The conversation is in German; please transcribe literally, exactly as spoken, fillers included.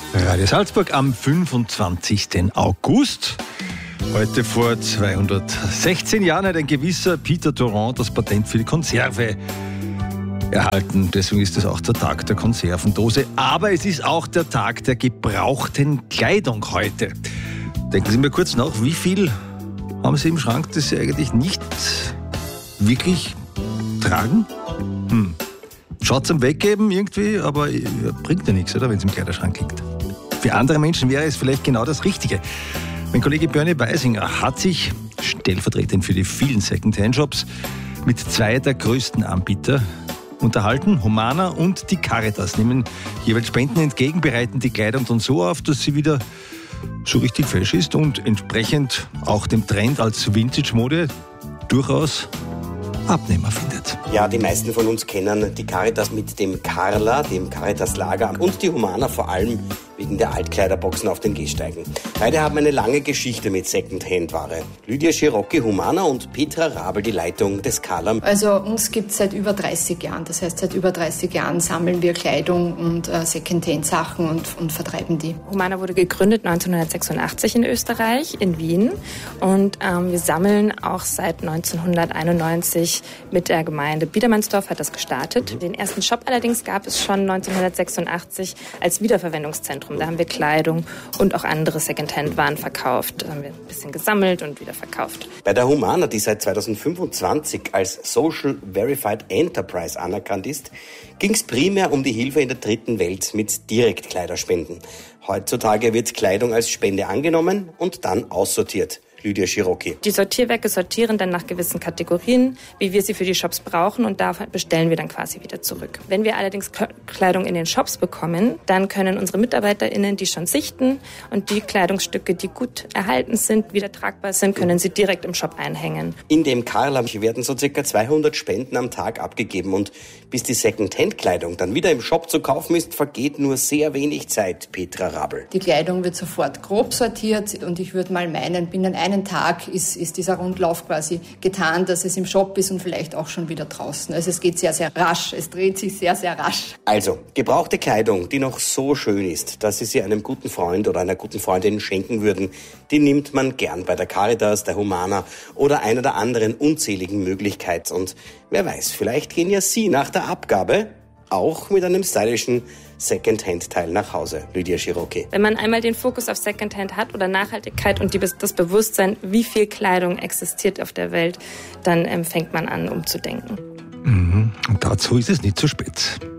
Radio Salzburg am fünfundzwanzigsten August. Heute vor zweihundertsechzehn Jahren hat ein gewisser Peter Durand das Patent für die Konserve erhalten. Deswegen ist es auch der Tag der Konservendose. Aber es ist auch der Tag der gebrauchten Kleidung heute. Denken Sie mir kurz nach, wie viel haben Sie im Schrank, das Sie eigentlich nicht wirklich tragen? Hm. Schaut zum Weggeben irgendwie, aber bringt ja nichts, oder, wenn es im Kleiderschrank liegt. Für andere Menschen wäre es vielleicht genau das Richtige. Mein Kollege Bernie Weisinger hat sich stellvertretend für die vielen Second-Hand-Shops mit zwei der größten Anbieter unterhalten. Humana und die Caritas nehmen jeweils Spenden entgegen, bereiten die Kleidung dann so auf, dass sie wieder so richtig fesch ist und entsprechend auch dem Trend als Vintage-Mode durchaus Abnehmer findet. Ja, die meisten von uns kennen die Caritas mit dem Carla, dem Caritas-Lager, und die Humana vor allem wegen der Altkleiderboxen auf den Gehsteigen. Beide haben eine lange Geschichte mit Second-Hand-Ware. Lydia Schirocki, Humana, und Petra Rabel, die Leitung des Carla. Also uns gibt es seit über dreißig Jahren. Das heißt, seit über dreißig Jahren sammeln wir Kleidung und äh, Second-Hand-Sachen und, und vertreiben die. Humana wurde gegründet neunzehnhundertsechsundachtzig in Österreich, in Wien. Und ähm, wir sammeln auch seit neunzehnhunderteinundneunzig mit der Gemeinde Biedermannsdorf, hat das gestartet. Den ersten Shop allerdings gab es schon neunzehnhundertsechsundachtzig als Wiederverwendungszentrum. Da haben wir Kleidung und auch andere Secondhand-Waren verkauft. Da haben wir ein bisschen gesammelt und wieder verkauft. Bei der Humana, die seit zweitausendfünfundzwanzig als Social Verified Enterprise anerkannt ist, ging es primär um die Hilfe in der dritten Welt mit Direktkleiderspenden. Heutzutage wird Kleidung als Spende angenommen und dann aussortiert. Lydia Schirocki. Die Sortierwerke sortieren dann nach gewissen Kategorien, wie wir sie für die Shops brauchen, und da bestellen wir dann quasi wieder zurück. Wenn wir allerdings Kleidung in den Shops bekommen, dann können unsere MitarbeiterInnen die schon sichten und die Kleidungsstücke, die gut erhalten sind, wieder tragbar sind, können sie direkt im Shop einhängen. In dem Carla werden so circa zweihundert Spenden am Tag abgegeben, und bis die Second-Hand-Kleidung dann wieder im Shop zu kaufen ist, vergeht nur sehr wenig Zeit. Petra Rabel. Die Kleidung wird sofort grob sortiert und ich würde mal meinen, binnen einen Tag ist, ist dieser Rundlauf quasi getan, dass es im Shop ist und vielleicht auch schon wieder draußen. Also es geht sehr, sehr rasch. Es dreht sich sehr, sehr rasch. Also, gebrauchte Kleidung, die noch so schön ist, dass Sie sie einem guten Freund oder einer guten Freundin schenken würden, die nimmt man gern bei der Caritas, der Humana oder einer der anderen unzähligen Möglichkeiten. Und wer weiß, vielleicht gehen ja Sie nach der Abgabe auch mit einem stylischen Second-Hand-Teil nach Hause. Lydia Schirocki. Wenn man einmal den Fokus auf Second-Hand hat oder Nachhaltigkeit und die, das Bewusstsein, wie viel Kleidung existiert auf der Welt, dann ähm, fängt man an, umzudenken. Mhm. Und dazu ist es nicht zu spät.